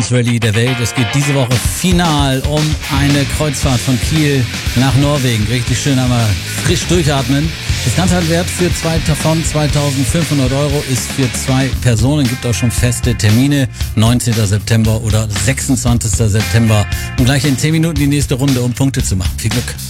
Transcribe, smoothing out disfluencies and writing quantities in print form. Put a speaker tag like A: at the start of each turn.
A: Wissensrallye der Welt. Es geht diese Woche final um eine Kreuzfahrt von Kiel nach Norwegen. Richtig schön einmal frisch durchatmen. Das Ganze hat einen Wert für 2.500 Euro, ist für 2 Personen, gibt auch schon feste Termine, 19. September oder 26. September. Und gleich in 10 Minuten die nächste Runde, um Punkte zu machen. Viel Glück.